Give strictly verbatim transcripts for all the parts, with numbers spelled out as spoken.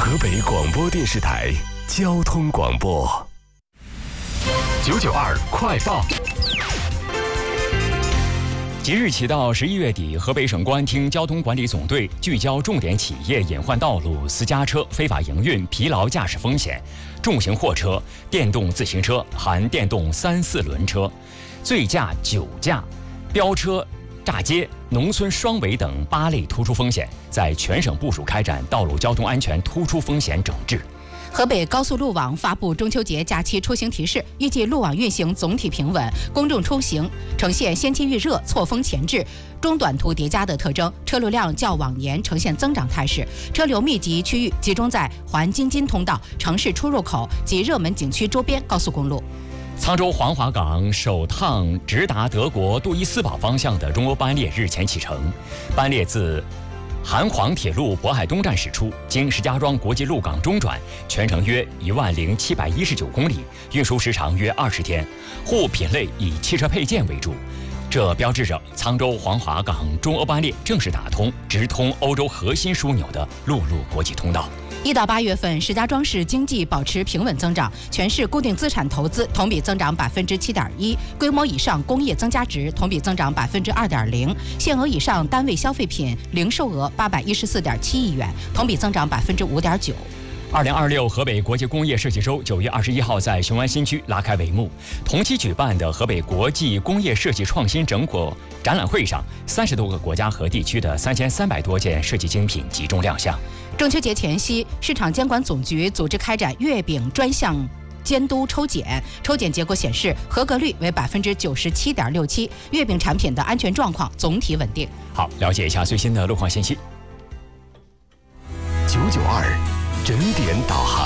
河北广播电视台交通广播九九二快报。即日起到十一月底，河北省公安厅交通管理总队聚焦重点企业隐患道路、私家车非法营运、疲劳驾驶风险、重型货车、电动自行车（含电动三四轮车）、醉驾、酒驾、飙车、炸街、农村双违等八类突出风险，在全省部署开展道路交通安全突出风险整治。 河北高速路网发布中秋节假期出行提示，预计路网运行总体平稳，公众出行呈现先期预热、错峰前置、中短途叠加的特征，车流量较往年呈现增长态势，车流密集区域集中在环京津通道、城市出入口及热门景区周边高速公路。 沧州黄骅港首趟直达德国杜伊斯堡方向的中欧班列日前启程，班列自韩黄铁路渤海东站驶出，经石家庄国际陆港中转，全程约一万零七百一十九公里，运输时长约二十天，货物品类以汽车配件为主。这标志着沧州黄骅港中欧班列正式打通直通欧洲核心枢纽的陆路国际通道。 一到八月份，石家庄市经济保持平稳增长，全市固定资产投资同比增长百分之七点一，规模以上工业增加值同比增长百分之二点零，限额以上单位消费品零售额八百一十四点七亿元，同比增长百分之五点九。 二零二六河北国际工业设计周九月二十一号在雄安新区拉开帷幕。同期举办的河北国际工业设计创新成果展览会上，三十多个国家和地区的三千三百多件设计精品集中亮相。 中秋节前夕，市场监管总局组织开展月饼专项监督抽检，抽检结果显示，合格率为百分之九十七点六七，月饼产品的安全状况总体稳定。 好，了解一下最新的路况信息。九九二整点导航。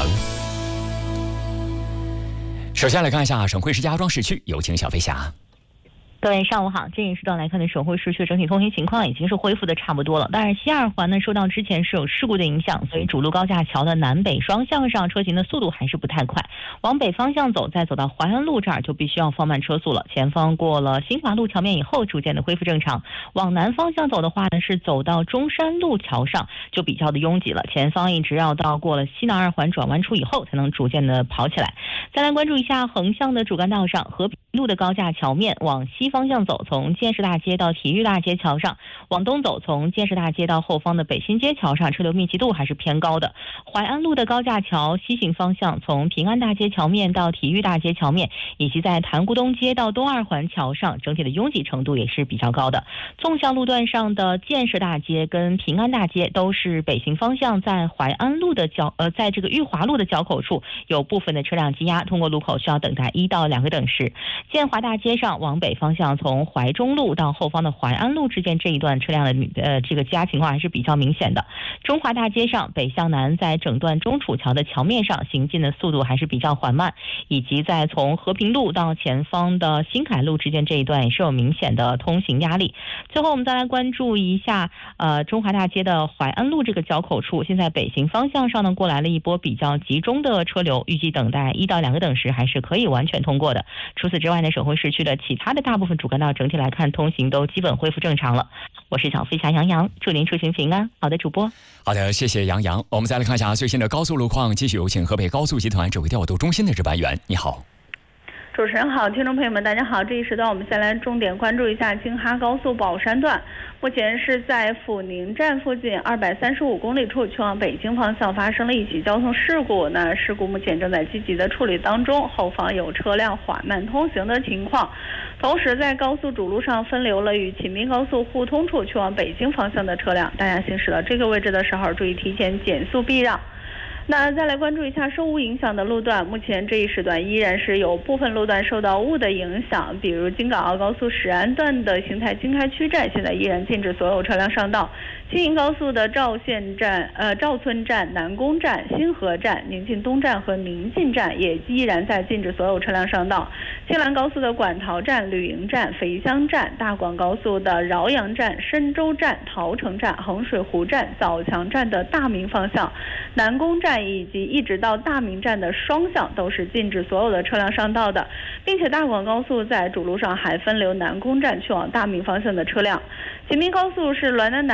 首先来看一下省会石家庄市区，有请小飞侠。 各位上午好，这一时段来看的省会市区整体通行情况已经是恢复的差不多了。当然西二环呢受到之前是有事故的影响，所以主路高架桥的南北双向上车行的速度还是不太快，往北方向走，再走到淮安路这儿就必须要放慢车速了。前方过了新华路桥面以后逐渐的恢复正常，往南方向走的话呢，是走到中山路桥上就比较的拥挤了，前方一直要到过了西南二环转弯处以后才能逐渐的跑起来。再来关注一下横向的主干道上，和平路的高架桥面往西方向走，从建设大街到体育大街桥上，往东走，从建设大街到后方的北新街桥上，车流密集度还是偏高的。淮安路的高架桥西行方向，从平安大街桥面到体育大街桥面，以及在潭沽东街到东二环桥上，整体的拥挤程度也是比较高的。纵向路段上的建设大街跟平安大街都是北行方向，在淮安路的交呃，在这个裕华路的交口处有部分的车辆积压，通过路口需要等待一到两个等时。建华大街上往北方向，从淮中路到后方的淮安路之间这一段车辆的呃这个积压情况还是比较明显的。中华大街上北向南，在整段中楚桥的桥面上行进的速度还是比较缓慢，以及在从和平路到前方的新凯路之间这一段也是有明显的通行压力。最后我们再来关注一下呃中华大街的淮安路这个交口处，现在北行方向上呢过来了一波比较集中的车流，预计等待一到两个等时还是可以完全通过的。除此之外呢，省会市区的其他的大部分主干道整体来看通行都基本恢复正常了。我是小飞侠杨洋，祝您出行平安。好的，主播。 好的，谢谢杨洋。我们再来看一下最新的高速路况，继续有请河北高速集团指挥调度中心的值班员。你好。 主持人好，听众朋友们大家好，这一时段我们先来重点关注一下京哈高速宝山段，目前是在阜宁站附近二百三十五公里处去往北京方向发生了一起交通事故，那事故目前正在积极的处理当中，后方有车辆缓慢通行的情况。同时在高速主路上分流了与秦滨高速互通处去往北京方向的车辆，大家行驶到这个位置的时候注意提前减速避让。那再来关注一下受雾影响的路段，目前这一时段依然是有部分路段受到雾的影响，比如京港澳高速始安段的邢台经开区站现在依然禁止所有车辆上道，京营高速的赵县站、呃赵村站、南宫站、新河站、宁晋东站和宁晋站也依然在禁止所有车辆上道，青兰高速的馆陶站、吕营站、肥乡站、大广高速的饶阳站、深州站、桃城站、衡水湖站、枣强站的大明方向、南宫站以及一直到大明站的双向都是禁止所有的车辆上道的，并且大广高速在主路上还分流南宫站去往大明方向的车辆。秦滨高速是滦南南站、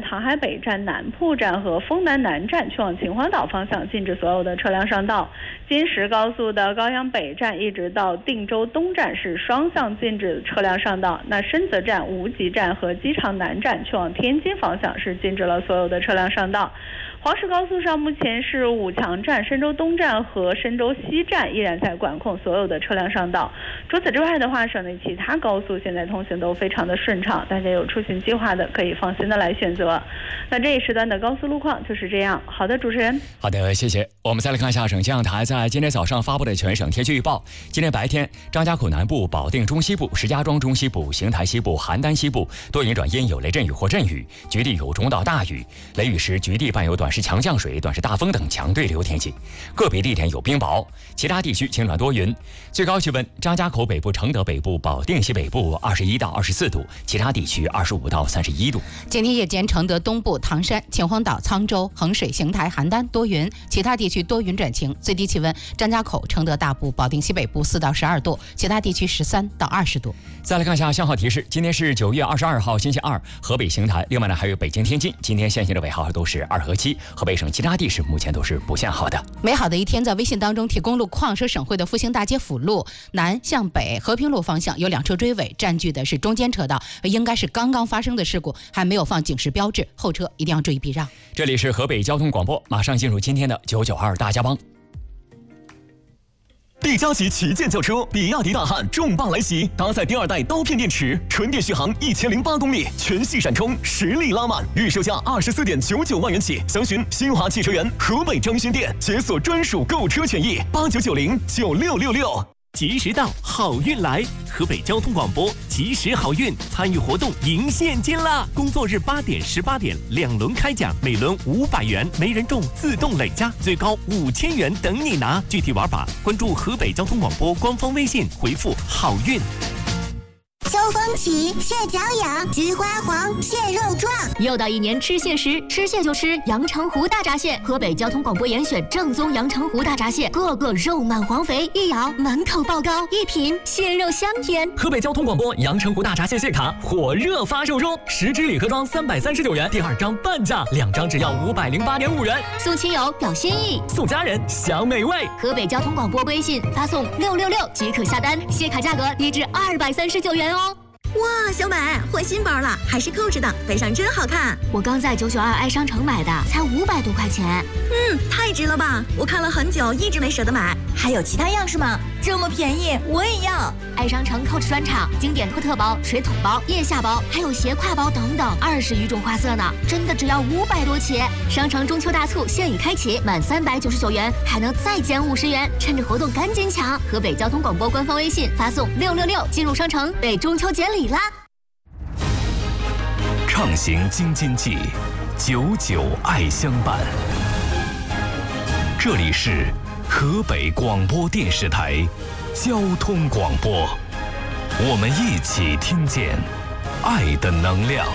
唐海北站、南铺站和丰南南站去往秦皇岛方向禁止所有的车辆上道。京石高速的高阳北站一直到定州东站是双向禁止车辆上道。那深泽站、无极站和机场南站去往天津方向是禁止了所有的车辆上道。黄石高速上目前是武强站、深州东站和深州西站依然在管控所有的车辆上道。除此之外的话，省内其他高速现在通行都非常的顺畅，大家有出行计划的可以放心的来选择。那这一时段的高速路况就是这样。好的，主持人。 好的，谢谢。我们再来看一下省气象台在今天早上发布的全省天气预报。今天白天，张家口南部、保定中西部、石家庄中西部、邢台西部、邯郸西部多云转阴，有雷阵雨或阵雨，局地有中到大雨，雷雨时局地伴有短时强降水、短时大风等强对流天气，个别地点有冰雹，其他地区晴转多云。最高气温，张家口北部、承德北部、保定西北部二十一到二十四度，其他地区二十五到三十一度。 今天夜间，承德东部、唐山、秦皇岛、沧州、衡水、邢台、邯郸多云，其他地区多云转晴。最低气温，张家口、承德大部、保定西北部四到十二度，其他地区十三到二十度。 再来看一下信号提示，今天是九月二十二号星期二，河北邢台，另外呢还有北京、天津，今天限行的尾号都是二和七。河北省其他地市目前都是不限号的。 美好的一天，在微信当中提供路况说，省会的复兴大街辅路南向北和平路方向有两车追尾，占据的是中间车道，应该是刚刚发生的事故，还没有放警示标志，后车一定要注意避让。 这里是河北交通广播，马上进入今天的九九二大家帮。 帝嘉级旗舰轿车比亚迪大汉重磅来袭，搭载第二代刀片电池，纯电续航一千零八公里，全系闪充，实力拉满，预售价二十四点九九万元起，详询新华汽车园河北张勋店，解锁专属购车权益，八九九零九六六六。 及时到，好运来！河北交通广播及时好运，参与活动赢现金啦！工作日八点、十八点两轮开奖，每轮五百元，没人中自动累加，最高五千元等你拿。具体玩法，关注河北交通广播官方微信，回复“好运”。 秋风起，蟹脚痒，菊花黄，蟹肉壮。 又到一年吃蟹时，吃蟹就吃阳澄湖大闸蟹。河北交通广播严选正宗阳澄湖大闸蟹，个个肉满黄肥，一咬满口爆膏，一品蟹肉香甜。 河北交通广播阳澄湖大闸蟹蟹卡火热发售中，十支礼盒装三百三十九元，第二张半价，两张只要五百零八点五元。 送亲友表心意， 送家人享美味。 河北交通广播微信发送六六六即可下单，蟹卡价格低至二百三十九元哦。 哇，小美换新包了，还是扣着的，背上真好看。 我刚在九九二爱商城买的，才五百多块钱。 嗯，太值了吧！我看了很久，一直没舍得买。还有其他样式吗？这么便宜，我也要。 爱商城 Coach 专场，经典托特包、水桶包、腋下包，还有斜挎包等等，二十余种花色呢，真的只要五百多起。商城中秋大促现已开启，满三百九十九元还能再减五十元，趁着活动赶紧抢！河北交通广播官方微信发送六六六进入商城，备中秋节礼啦！ 畅行京津冀，久久爱相伴。这里是河北广播电视台交通广播，我们一起听见爱的能量。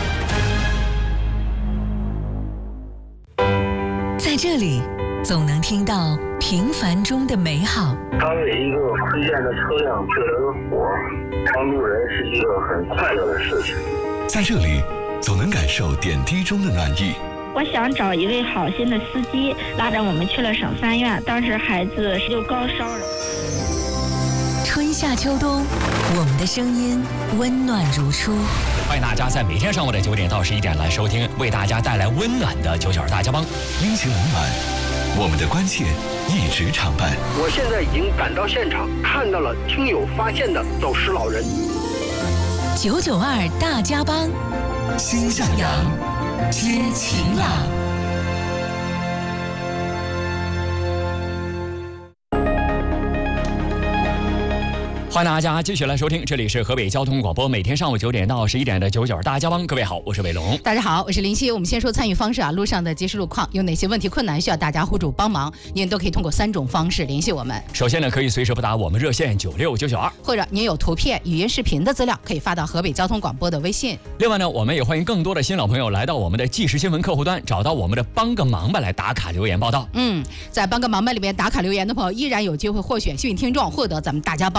在这里，总能听到平凡中的美好。 当为一个推荐的车辆救了个火，帮助人是一个很快乐的事情。 在这里，总能感受点滴中的暖意。 我想找一位好心的司机，拉着我们去了省三院，当时孩子就高烧了。 春夏秋冬，我们的声音温暖如初。 欢迎大家在每天上午的九点到十一点来收听，为大家带来温暖的九九二大家帮， 阴晴冷暖，我们的关切一直常伴。 我现在已经赶到现场，看到了听友发现的走失老人。 九九二大家帮， 心向阳，知晴朗。 欢迎大家继续来收听，这里是河北交通广播，每天上午九点到十一点的九九二大家帮。各位好，我是伟龙。 大家好，我是林夕。我们先说参与方式啊，路上的即时路况有哪些问题困难需要大家互助帮忙，您都可以通过三种方式联系我们。 首先呢，可以随时拨打我们热线九六九九二， 或者您有图片、语音、视频的资料，可以发到河北交通广播的微信。 另外呢，我们也欢迎更多的新老朋友来到我们的即时新闻客户端，找到我们的帮个忙吧来打卡留言报道。 嗯，在帮个忙吧里面打卡留言的朋友，依然有机会获选幸运听众，获得咱们大家帮的文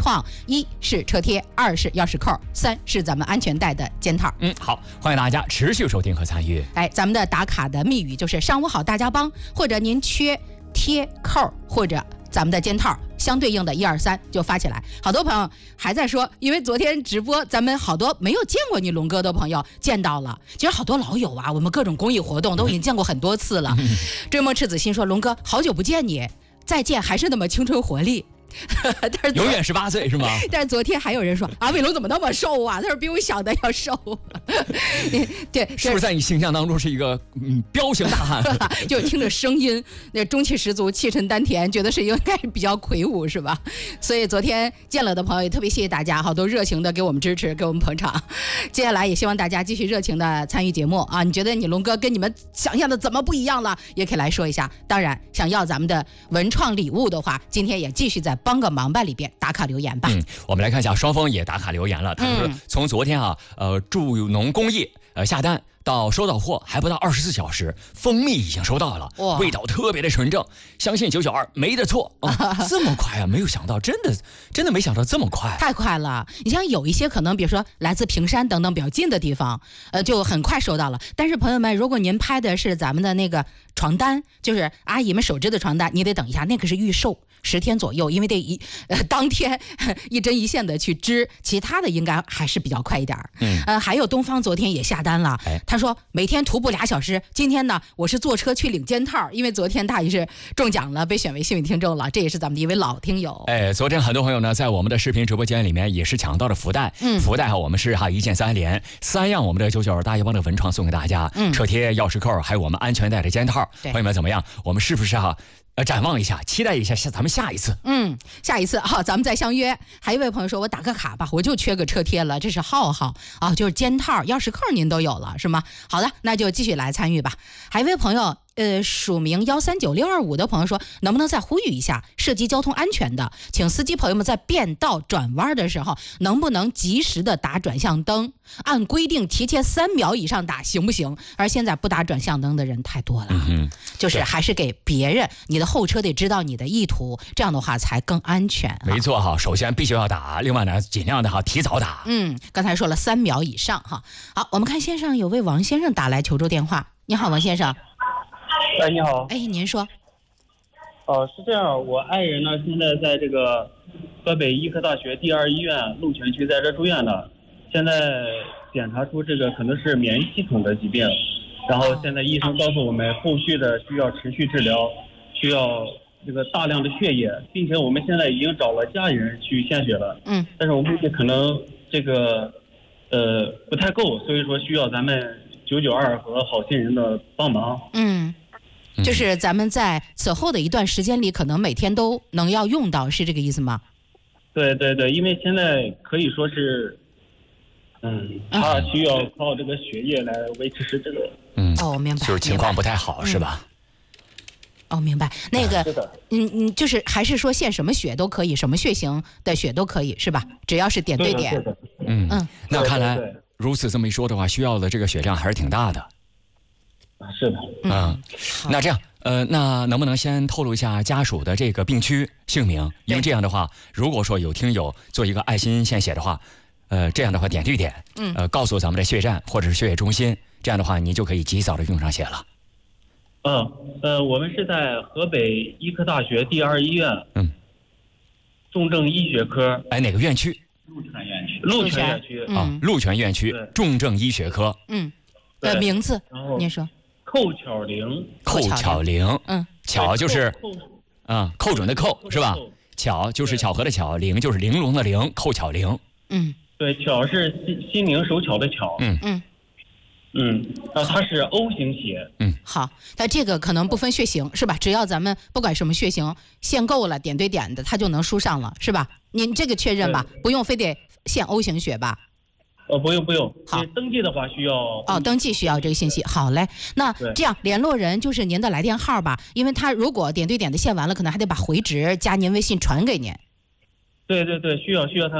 创，一是车贴，二是钥匙扣，三是咱们安全带的肩套。 嗯，好，欢迎大家持续收听和参与。 哎，咱们的打卡的密语就是上午好大家帮，或者您缺贴扣或者咱们的肩套相对应的一二三就发起来。好多朋友还在说，因为昨天直播咱们好多没有见过你龙哥的朋友见到了，其实好多老友啊，我们各种公益活动都已经见过很多次了。追梦赤子心说，龙哥好久不见你，再见还是那么青春活力。但是永远十八岁是吗？ 但是昨天还有人说啊，伟龙怎么那么瘦啊？他说比我想的要瘦。对， 是不是在你形象当中是一个嗯彪形大汉？ 就听着声音，那中气十足，气沉丹田，觉得是应该比较魁梧，是吧？所以昨天见了的朋友也特别谢谢大家，好多热情的给我们支持，给我们捧场。接下来也希望大家继续热情的参与节目啊！你觉得你龙哥跟你们想象的怎么不一样了？也可以来说一下。当然，想要咱们的文创礼物的话，今天也继续在帮个忙吧里边打卡留言吧。 嗯，我们来看一下，双峰也打卡留言了。他说从昨天啊，呃，助农工业呃下单到收到货还不到二十四小时，蜂蜜已经收到了，味道特别的纯正，相信九九二没得错啊！这么快啊，没有想到，真的真的没想到这么快， 太快了。你像有一些可能，比如说来自平山等等比较近的地方，呃，就很快收到了。但是朋友们，如果您拍的是咱们的那个床单，就是阿姨们手织的床单，你得等一下，那个是预售。十天左右，因为得一呃当天一针一线的去织，其他的应该还是比较快一点。嗯，呃，还有东方昨天也下单了，哎、他说每天徒步俩小时，今天呢我是坐车去领肩套，因为昨天他也是中奖了，被选为幸运听众了，这也是咱们的一位老听友。 哎，昨天很多朋友呢在我们的视频直播间里面也是抢到了福袋，嗯，福袋哈我们是哈一键三连，三样我们的九九二大夜帮的文创送给大家，嗯，车贴、钥匙扣，还有我们安全带的肩套，朋友们怎么样？我们是不是哈？呃，展望一下，期待一下，下咱们下一次。 嗯，下一次哈、啊，咱们再相约。还有一位朋友说，我打个卡吧，我就缺个车贴了，这是浩浩啊，就是肩套、钥匙扣您都有了是吗？好的，那就继续来参与吧。还有一位朋友。呃，署名幺三九六二五的朋友说，能不能再呼吁一下，涉及交通安全的，请司机朋友们在变道转弯的时候，能不能及时的打转向灯？按规定提前三秒以上打，行不行？而现在不打转向灯的人太多了，嗯、就是还是给别人，你的后车得知道你的意图，这样的话才更安全、啊。 没错哈，首先必须要打，另外呢，尽量的哈提早打。 嗯，刚才说了三秒以上哈。好，我们看线上有位王先生打来求助电话。你好，王先生。 哎，你好。 哎，您说。 哦、呃，是这样，我爱人呢现在在这个河北医科大学第二医院鹿泉区在这住院呢，现在检查出这个可能是免疫系统的疾病，然后现在医生告诉我们后续的需要持续治疗，需要这个大量的血液，并且我们现在已经找了家里人去献血了，嗯，但是我们可能这个呃不太够，所以说需要咱们九九二和好心人的帮忙。 嗯，就是咱们在此后的一段时间里，可能每天都能要用到，是这个意思吗？ 对对对，因为现在可以说是，嗯，他需要靠这个血液来维持这个。 嗯， 哦，明白。 就是情况不太好，是吧？ 哦，明白。那个，嗯嗯，就是还是说献什么血都可以，什么血型的血都可以，是吧？只要是点对点。 对的。 嗯嗯，那看来如此这么一说的话，需要的这个血量还是挺大的。 啊，是的。 嗯，那这样，呃，那能不能先透露一下家属的这个病区姓名？因为这样的话，如果说有听友做一个爱心献血的话，呃，这样的话点对点，嗯，呃，告诉咱们的血站或者是血液中心，这样的话你就可以及早的用上血了。 嗯，呃，我们是在河北医科大学第二医院，嗯，重症医学科。 哎，哪个院区？ 鹿泉院区。鹿泉院区啊，鹿泉院区重症医学科。 嗯，呃，名字您说。 寇巧玲。 寇巧玲。嗯，巧就是啊，寇准的寇是吧？巧就是巧合的巧，玲就是玲珑的玲，寇巧玲。 嗯， 对，巧是心心灵手巧的巧。 嗯嗯。 嗯，啊，它是 O 型血。 嗯， 好，它这个可能不分血型是吧？只要咱们不管什么血型，限购了点对点的，它就能输上了是吧？您这个确认吧，不用非得限 O 型血吧？ 呃，不用不用。 好， 登记的话需要。 哦，登记需要这个信息。好嘞，那这样联络人就是您的来电号吧，因为他如果点对点的限完了，可能还得把回执加您微信传给您。 对对对，需要需要他。